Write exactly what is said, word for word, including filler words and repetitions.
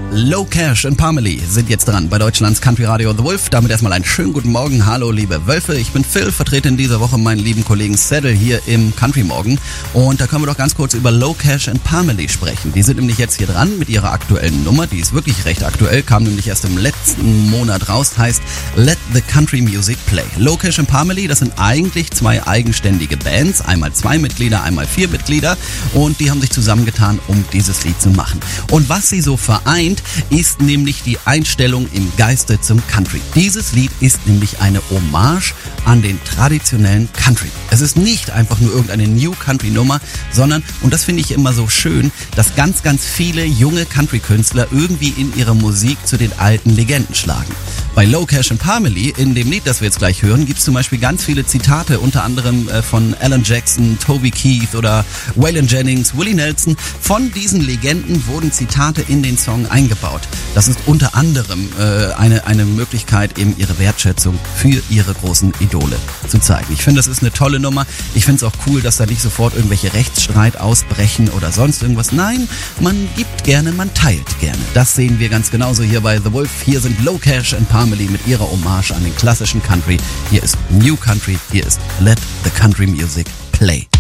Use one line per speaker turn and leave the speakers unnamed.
Low Cash und Parmalee sind jetzt dran bei Deutschlands Country Radio The Wolf. Damit erstmal einen schönen guten Morgen. Hallo liebe Wölfe, ich bin Phil, vertrete in dieser Woche meinen lieben Kollegen Saddle hier im Country Morgen. Und da können wir doch ganz kurz über Low Cash und Parmalee sprechen. Die sind nämlich jetzt hier dran mit ihrer aktuellen Nummer. Die ist wirklich recht aktuell, kam nämlich erst im letzten Monat raus. Heißt Let the Country Music Play. Low Cash und Parmalee, das sind eigentlich zwei eigenständige Bands. Einmal zwei Mitglieder, einmal vier Mitglieder. Und die haben sich zusammengetan, um dieses Lied zu machen. Und was sie so vereint, ist nämlich die Einstellung im Geiste zum Country. Dieses Lied ist nämlich eine Hommage an den traditionellen Country. Es ist nicht einfach nur irgendeine New Country Nummer, sondern, und das finde ich immer so schön, dass ganz, ganz viele junge Country-Künstler irgendwie in ihrer Musik zu den alten Legenden schlagen. Bei Low Cash und Parmalee, in dem Lied, das wir jetzt gleich hören, gibt es zum Beispiel ganz viele Zitate, unter anderem äh, von Alan Jackson, Toby Keith oder Waylon Jennings, Willie Nelson. Von diesen Legenden wurden Zitate in den Song eingebaut. Das ist unter anderem äh, eine, eine Möglichkeit, eben ihre Wertschätzung für ihre großen Idole zu zeigen. Ich finde, das ist eine tolle Nummer. Ich finde es auch cool, dass da nicht sofort irgendwelche Rechtsstreit ausbrechen oder sonst irgendwas. Nein, man gibt gerne, man teilt gerne. Das sehen wir ganz genauso hier bei The Wolf. Hier sind Low Cash und Parmalee mit ihrer Hommage an den klassischen Country. Hier ist New Country, hier ist Let the Country Music Play.